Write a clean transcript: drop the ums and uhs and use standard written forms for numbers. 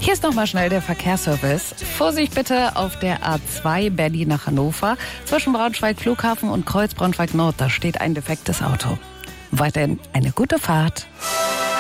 Hier ist nochmal schnell der Verkehrsservice. Vorsicht bitte auf der A2 Berlin nach Hannover. Zwischen Braunschweig Flughafen und Kreuz Braunschweig Nord, da steht ein defektes Auto. Weiterhin eine gute Fahrt.